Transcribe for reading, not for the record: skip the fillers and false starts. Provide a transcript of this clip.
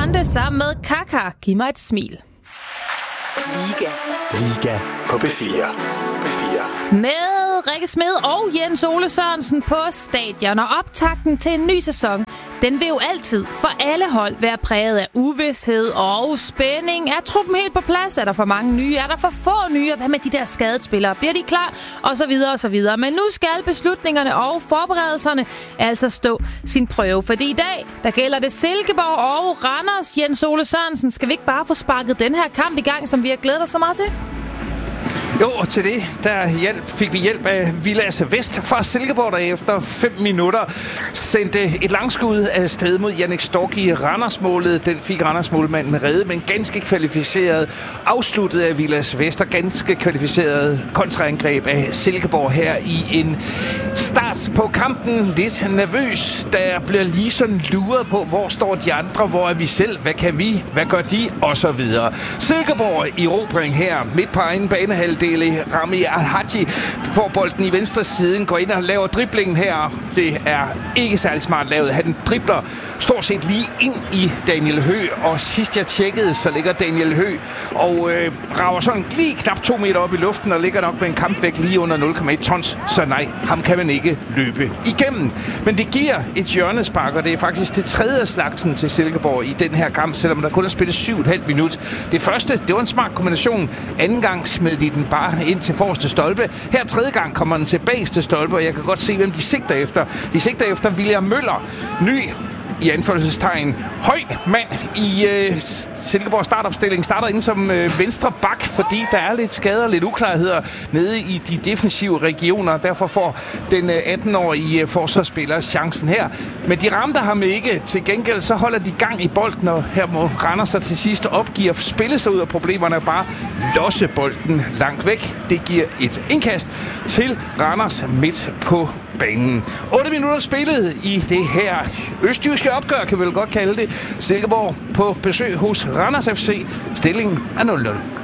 Grande sammen med Kaka. Giv mig et smil. Liga på B4. Med Rikke Smed og Jens Ole Sørensen på stadion, og optakten til en ny sæson, den vil jo altid for alle hold være præget af uvished og spænding. Er truppen helt på plads? Er der for mange nye? Er der for få nye? Hvad med de der skadede spillere? Bliver de klar? Og så videre og så videre. Men nu skal beslutningerne og forberedelserne altså stå sin prøve. Fordi i dag, der gælder det Silkeborg og Randers. Jens Ole Sørensen, skal vi ikke bare få sparket den her kamp i gang, som vi har glædet os så meget til? Jo, og til det fik vi hjælp af Vilas Vest fra Silkeborg, der efter 5 minutter sendte et langskud af sted mod Jannik Stork i Randersmålet. Den fik Randersmålmanden reddet, men ganske kvalificeret afsluttet af Vilas Vest, og ganske kvalificeret kontraangreb af Silkeborg her i en start på kampen. Lidt nervøs, der bliver lige sådan luret på, hvor står de andre, hvor er vi selv, hvad kan vi, hvad gør de, og så videre. Silkeborg i erobring her, midt på egen banehalvdel. Rami Al-Haji får bolden i venstre siden, går ind og laver driblingen her. Det er ikke særlig smart lavet. Han dribler stort set lige ind i Daniel Høgh, og sidst jeg tjekkede, så ligger Daniel Høgh og rager sådan lige knap 2 meter op i luften, og ligger nok med en kampvægt lige under 0,1 tons. Så nej, ham kan man ikke løbe igennem. Men det giver et hjørnespark, og det er faktisk det tredje slagsen til Silkeborg i den her kamp, selvom der kun er spillet 7,5 minut. Det første, det var en smart kombination. Anden gang smed de den bare ind til forreste stolpe. Her tredje gang kommer den til bageste stolpe, og jeg kan godt se, hvem de sigter efter. De sigter efter William Møller. Ny i anførselstegn høj mand i Silkeborg startopstilling. Starter ind som venstre bak, fordi der er lidt skader og lidt uklarheder nede i de defensive regioner. Derfor får den 18-årige forsvarsspiller chancen her. Men de ramte ham ikke. Til gengæld så holder de gang i bolden, og her må Randers så til sidst opgive at spille sig ud af problemerne og bare losse bolden langt væk. Det giver et indkast til Randers midt på banen. 8 minutter spillet i det her østjyske opgør, kan vi vel godt kalde det. Silkeborg på besøg hos Randers FC. Stillingen er 0-0.